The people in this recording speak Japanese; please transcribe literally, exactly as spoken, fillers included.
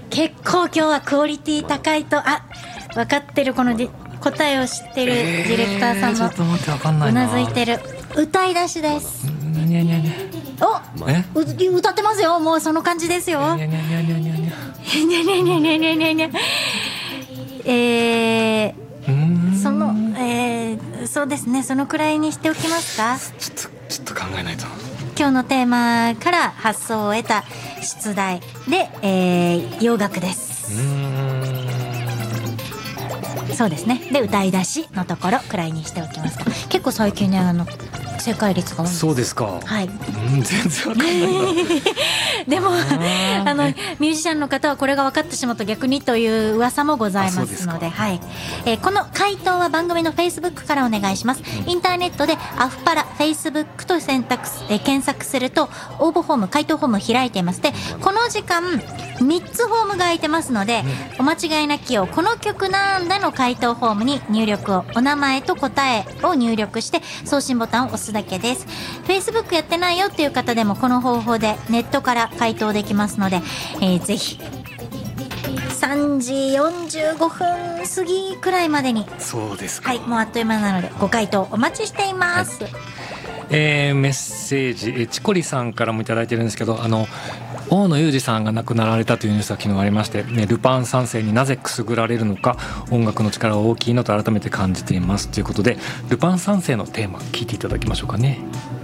結構今日はクオリティ高いとあ分かってるこの答えを知ってるディレクターさんも、 えー、ちょっと待って分かんなういな。 なずいてる。歌い出しです。 にゃにゃにゃおえう歌ってますよ。もうその感じですよ。 にゃにゃにゃにゃにゃにゃにゃにゃにゃにゃにゃにゃにゃえー、その、えー、そうですね、そのくらいにしておきますか。 ちょっとちょっと考えないと。 今日のテーマから発想を得た出題で、えー、洋楽です。 うーんそうですね。で歌い出しのところくらいにしておきますか。結構最近ねあの正解率が多いんです。 そうですか。 はい。 うん全然わかんないな。 でもああのミュージシャンの方はこれが分かってしまうと逆にという噂もございますので、はい、えー、この回答は番組の Facebook からお願いします。インターネットでアフパラ Facebook と選択す、えー、検索すると応募フォーム、回答フォーム開いています。でこの時間みっつフォームが空いてますので、お間違いなきようこの曲なんだの回答フォームに入力を、お名前と答えを入力して送信ボタンを押すだけです。 Facebook やってないよっていう方でもこの方法でネットから回答できますので、えー、ぜひさんじよんじゅうごふん過ぎくらいまでに。 そうですか。 はい、もうあっという間なのでご回答お待ちしています。はい、 えー、メッセージ、えチコリさんからもいただいてるんですけど、あの大野裕二さんが亡くなられたというニュースが昨日ありまして、ね、ルパン三世になぜくすぐられるのか、音楽の力は大きいのと改めて感じていますということで、ルパン三世のテーマ聞いていただきましょうかね。